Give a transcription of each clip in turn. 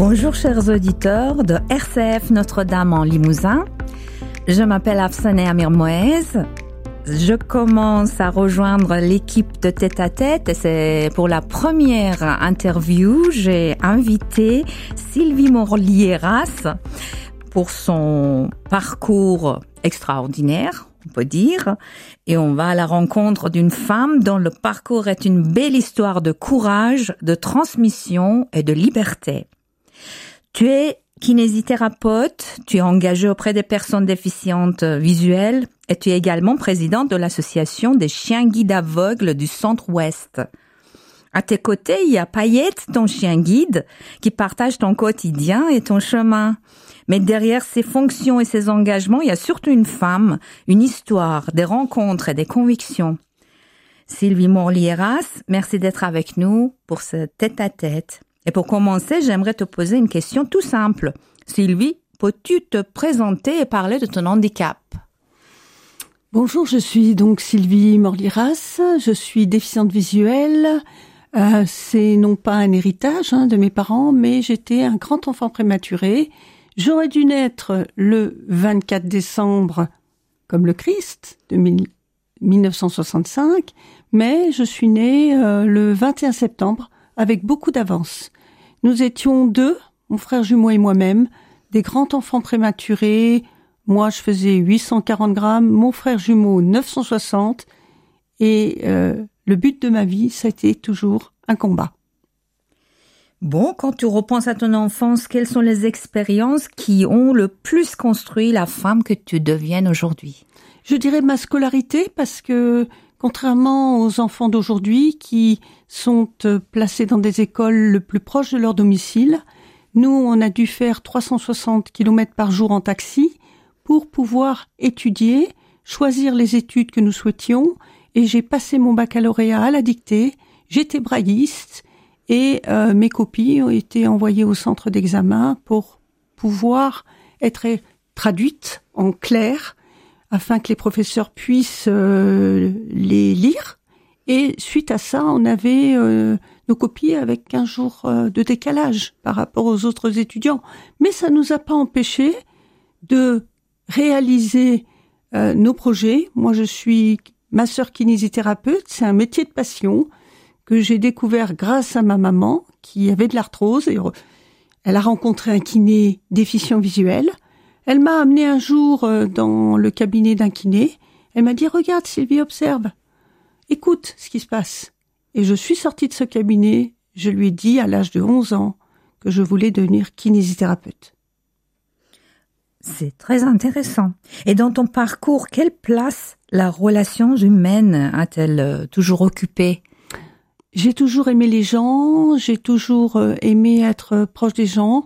Bonjour chers auditeurs de RCF Notre-Dame en Limousin. Je m'appelle Afsaneh Amir Moez. Je commence à rejoindre l'équipe de Tête à Tête et c'est pour la première interview. J'ai invité Sylvie Morlieras pour son parcours extraordinaire, on peut dire. Et on va à la rencontre d'une femme dont le parcours est une belle histoire de courage, de transmission et de liberté. Tu es kinésithérapeute, tu es engagée auprès des personnes déficientes visuelles et tu es également présidente de l'association des chiens guides aveugles du Centre-Ouest. À tes côtés, il y a Payette, ton chien guide, qui partage ton quotidien et ton chemin. Mais derrière ses fonctions et ses engagements, il y a surtout une femme, une histoire, des rencontres et des convictions. Sylvie Morlieras, merci d'être avec nous pour ce tête-à-tête. Et pour commencer, j'aimerais te poser une question tout simple. Sylvie, peux-tu te présenter et parler de ton handicap ? Bonjour, je suis donc Sylvie Morlieras, je suis déficiente visuelle. C'est non pas un héritage de mes parents, mais j'étais un grand enfant prématuré. J'aurais dû naître le 24 décembre, comme le Christ, de 1965, mais je suis née le 21 septembre, avec beaucoup d'avance. Nous étions deux, mon frère jumeau et moi-même, des grands enfants prématurés. Moi, je faisais 840 grammes, mon frère jumeau 960. Et le but de ma vie, ça a été toujours un combat. Bon, quand tu repenses à ton enfance, quelles sont les expériences qui ont le plus construit la femme que tu deviennes aujourd'hui ? Je dirais ma scolarité, parce que contrairement aux enfants d'aujourd'hui qui sont placés dans des écoles le plus proche de leur domicile, nous, on a dû faire 360 km par jour en taxi pour pouvoir étudier, choisir les études que nous souhaitions. Et j'ai passé mon baccalauréat à la dictée, j'étais brailliste et mes copies ont été envoyées au centre d'examen pour pouvoir être traduites en clair afin que les professeurs puissent les lire. Et suite à ça, on avait nos copies avec 15 jours de décalage par rapport aux autres étudiants. Mais ça nous a pas empêché de réaliser nos projets. Moi, je suis masseur kinésithérapeute. C'est un métier de passion que j'ai découvert grâce à ma maman qui avait de l'arthrose. Et elle a rencontré un kiné déficient visuel. Elle m'a amené un jour dans le cabinet d'un kiné. Elle m'a dit « Regarde Sylvie, observe, écoute ce qui se passe ». Et je suis sortie de ce cabinet, je lui ai dit à l'âge de 11 ans que je voulais devenir kinésithérapeute. C'est très intéressant. Et dans ton parcours, quelle place la relation humaine a-t-elle toujours occupée ? J'ai toujours aimé les gens, j'ai toujours aimé être proche des gens.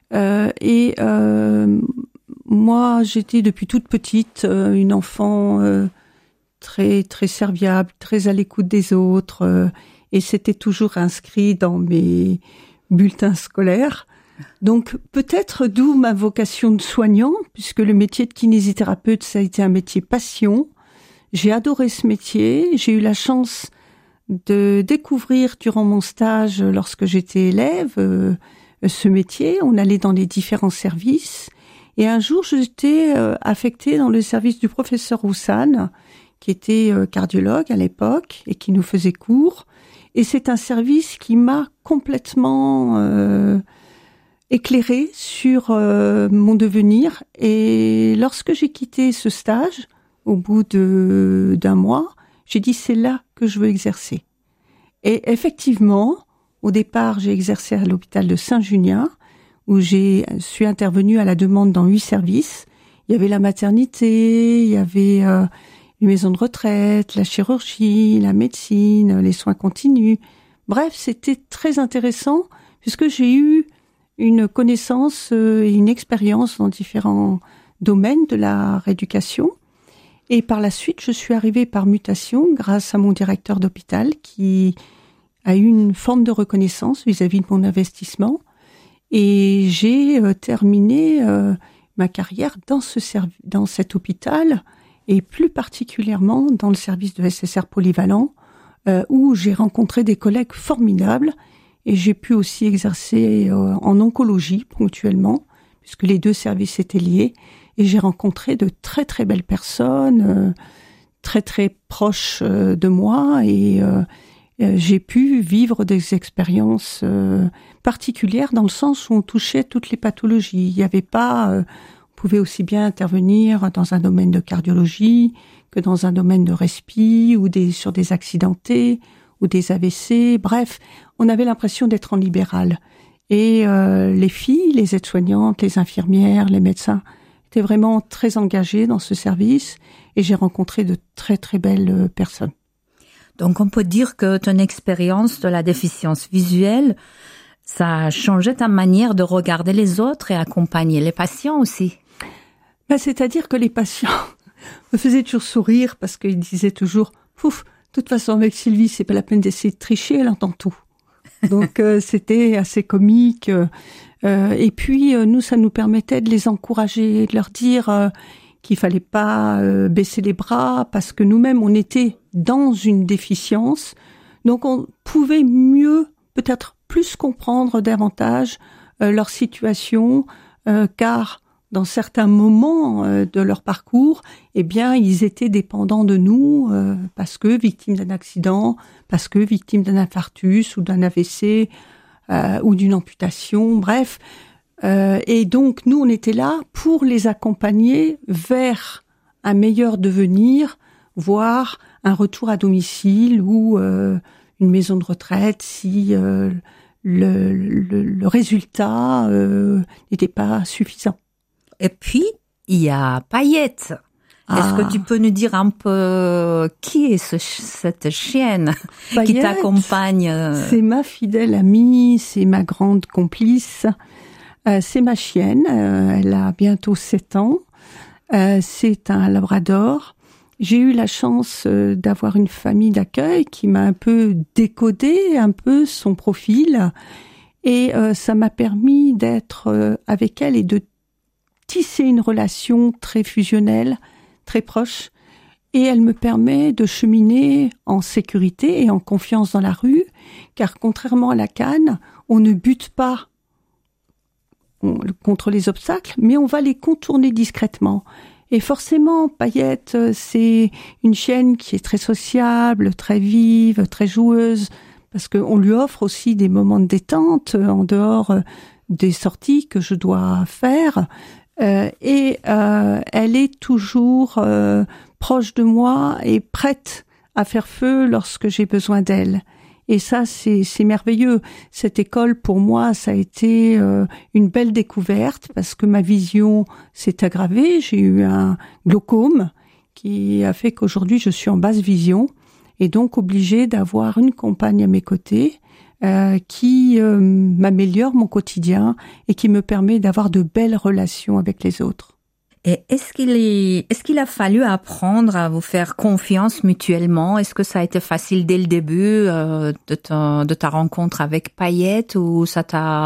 Moi, j'étais depuis toute petite une enfant très très serviable, très à l'écoute des autres, et c'était toujours inscrit dans mes bulletins scolaires. Donc peut-être d'où ma vocation de soignant, puisque le métier de kinésithérapeute, ça a été un métier passion. J'ai adoré ce métier, j'ai eu la chance de découvrir durant mon stage, lorsque j'étais élève, ce métier. On allait dans les différents services. Et un jour, j'étais affectée dans le service du professeur Roussane, qui était cardiologue à l'époque et qui nous faisait cours. Et c'est un service qui m'a complètement éclairée sur mon devenir. Et lorsque j'ai quitté ce stage, au bout d'un mois, j'ai dit c'est là que je veux exercer. Et effectivement, au départ, j'ai exercé à l'hôpital de Saint-Junien, où je suis intervenue à la demande dans 8 services. Il y avait la maternité, il y avait les maisons de retraite, la chirurgie, la médecine, les soins continus. Bref, c'était très intéressant puisque j'ai eu une connaissance et une expérience dans différents domaines de la rééducation. Et par la suite, je suis arrivée par mutation grâce à mon directeur d'hôpital qui a eu une forme de reconnaissance vis-à-vis de mon investissement. Et j'ai terminé ma carrière dans cet hôpital et plus particulièrement dans le service de SSR polyvalent où j'ai rencontré des collègues formidables et j'ai pu aussi exercer en oncologie ponctuellement, puisque les deux services étaient liés, et j'ai rencontré de très très belles personnes, très très proches de moi, et j'ai pu vivre des expériences particulières dans le sens où on touchait toutes les pathologies. Il n'y avait pas, on pouvait aussi bien intervenir dans un domaine de cardiologie que dans un domaine de respi ou sur des accidentés ou des AVC. Bref, on avait l'impression d'être en libéral. Et les filles, les aides-soignantes, les infirmières, les médecins étaient vraiment très engagés dans ce service et j'ai rencontré de très très belles personnes. Donc on peut dire que ton expérience de la déficience visuelle, ça a changé ta manière de regarder les autres et accompagner les patients aussi. C'est-à-dire que les patients me faisaient toujours sourire parce qu'ils disaient toujours « Pouf, de toute façon avec Sylvie, c'est pas la peine d'essayer de tricher, elle entend tout ». Donc c'était assez comique. Et puis nous, ça nous permettait de les encourager, de leur dire qu'il fallait pas baisser les bras parce que nous-mêmes, on était dans une déficience. Donc on pouvait mieux, peut-être plus comprendre davantage leur situation, car dans certains moments de leur parcours, eh bien, ils étaient dépendants de nous parce que victimes d'un accident, parce que victimes d'un infarctus ou d'un AVC ou d'une amputation, bref. Et donc, nous, on était là pour les accompagner vers un meilleur devenir, voire un retour à domicile ou une maison de retraite si le résultat n'était pas suffisant. Et puis, il y a Payette. Est-ce que tu peux nous dire un peu qui est cette chienne Payette, qui t'accompagne? C'est ma fidèle amie, c'est ma grande complice. C'est ma chienne, elle a bientôt 7 ans. C'est un labrador. J'ai eu la chance d'avoir une famille d'accueil qui m'a un peu décodé un peu son profil. Et ça m'a permis d'être avec elle et de tisser une relation très fusionnelle, très proche, et elle me permet de cheminer en sécurité et en confiance dans la rue, car contrairement à la canne, on ne bute pas contre les obstacles, mais on va les contourner discrètement. Et forcément, Payette, c'est une chienne qui est très sociable, très vive, très joueuse, parce qu'on lui offre aussi des moments de détente en dehors des sorties que je dois faire. Et elle est toujours proche de moi et prête à faire feu lorsque j'ai besoin d'elle. Et ça, c'est merveilleux. Cette école, pour moi, ça a été une belle découverte parce que ma vision s'est aggravée. J'ai eu un glaucome qui a fait qu'aujourd'hui, je suis en basse vision et donc obligée d'avoir une compagne à mes côtés qui m'améliore mon quotidien et qui me permet d'avoir de belles relations avec les autres. Et est-ce qu'il a fallu apprendre à vous faire confiance mutuellement? Est-ce que ça a été facile dès le début de ta rencontre avec Payette ou ça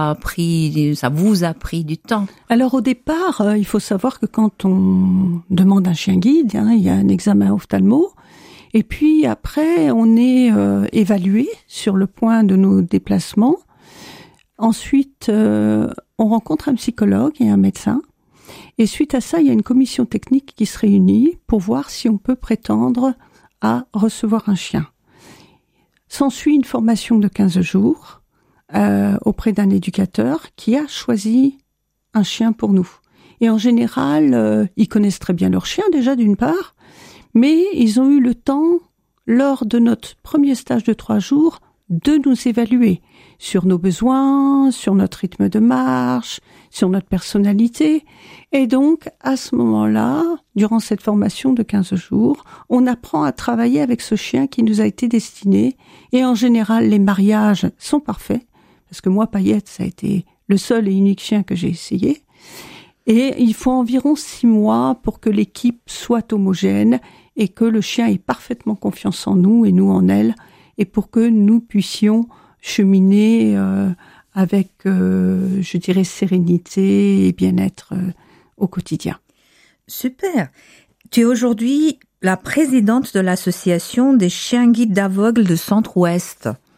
vous a pris du temps? Alors au départ, il faut savoir que quand on demande un chien guide, il y a un examen ophtalmo. Et puis après, on est évalué sur le point de nos déplacements. Ensuite, on rencontre un psychologue et un médecin. Et suite à ça, il y a une commission technique qui se réunit pour voir si on peut prétendre à recevoir un chien. S'ensuit une formation de 15 jours auprès d'un éducateur qui a choisi un chien pour nous. Et en général, ils connaissent très bien leur chien déjà d'une part, mais ils ont eu le temps, lors de notre premier stage de 3 jours, de nous évaluer sur nos besoins, sur notre rythme de marche, sur notre personnalité. Et donc, à ce moment-là, durant cette formation de 15 jours, on apprend à travailler avec ce chien qui nous a été destiné. Et en général, les mariages sont parfaits, parce que moi, Payette, ça a été le seul et unique chien que j'ai essayé. Et il faut environ 6 mois pour que l'équipe soit homogène et que le chien ait parfaitement confiance en nous et nous en elle, et pour que nous puissions cheminer avec, je dirais, sérénité et bien-être au quotidien. Super. Tu es aujourd'hui la présidente de l'association des chiens guides d'aveugles de Centre-Ouest.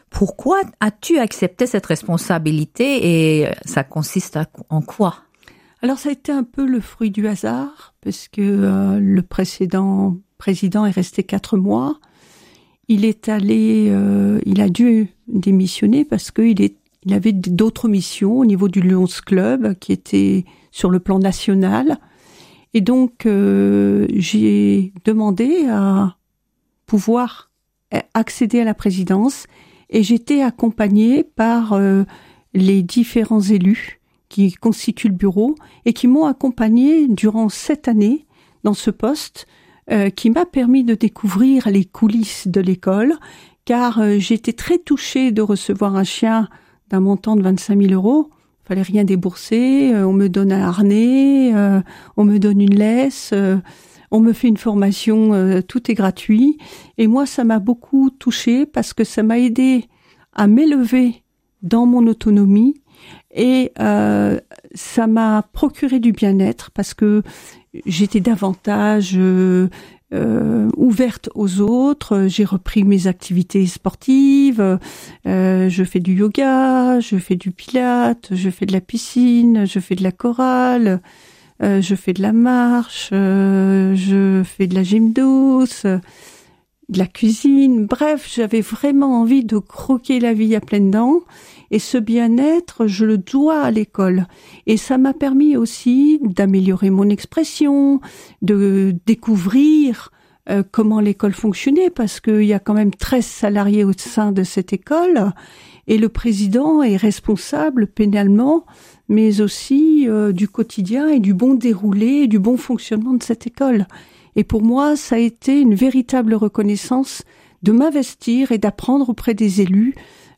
Pourquoi as-tu accepté cette responsabilité et ça consiste en quoi? Alors ça a été un peu le fruit du hasard parce que le précédent président est resté 4 mois. Il a dû démissionner parce qu'il avait d'autres missions au niveau du Lions Club qui étaient sur le plan national. Et donc j'ai demandé à pouvoir accéder à la présidence et j'étais accompagnée par les différents élus qui constituent le bureau et qui m'ont accompagnée durant 7 années dans ce poste qui m'a permis de découvrir les coulisses de l'école car j'étais très touchée de recevoir un chien d'un montant de 25 000 euros. Il fallait rien débourser, on me donne un harnais, on me donne une laisse, on me fait une formation, tout est gratuit. Et moi, ça m'a beaucoup touchée parce que ça m'a aidé à m'élever dans mon autonomie et ça m'a procuré du bien-être parce que j'étais davantage ouverte aux autres. J'ai repris mes activités sportives. Je fais du yoga, je fais du pilates, je fais de la piscine, je fais de la chorale, je fais de la marche, je fais de la gym douce, de la cuisine. Bref, j'avais vraiment envie de croquer la vie à pleines dents. Et ce bien-être, je le dois à l'école. Et ça m'a permis aussi d'améliorer mon expression, de découvrir comment l'école fonctionnait, parce qu'il y a quand même 13 salariés au sein de cette école. Et le président est responsable pénalement, mais aussi du quotidien et du bon déroulé, et du bon fonctionnement de cette école. Et pour moi, ça a été une véritable reconnaissance de m'investir et d'apprendre auprès des élus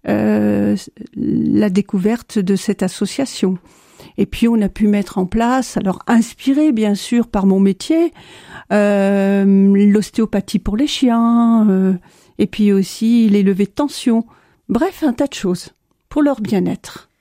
la découverte de cette association. Et puis on a pu mettre en place, alors inspiré bien sûr par mon métier, l'ostéopathie pour les chiens, et puis aussi les levées de tension. Bref, un tas de choses pour leur bien-être.